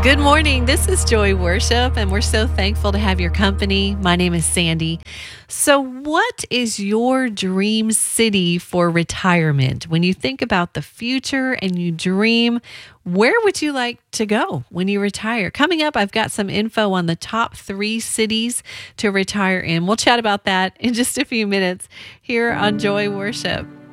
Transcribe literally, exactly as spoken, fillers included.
Good morning. This is Joy Worship, and we're so thankful to have your company. My name is Sandy. So, what is your dream city for retirement? When you think about the future and you dream, where would you like to go when you retire? Coming up, I've got some info on the top three cities to retire in. We'll chat about that in just a few minutes here on Joy Worship.